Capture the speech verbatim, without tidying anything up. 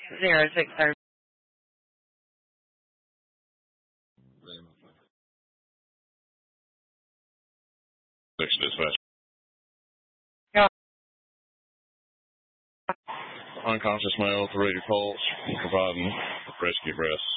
zero six zero. Six dispatch. Yeah. Unconscious male with a radio pulse, providing rescue breaths.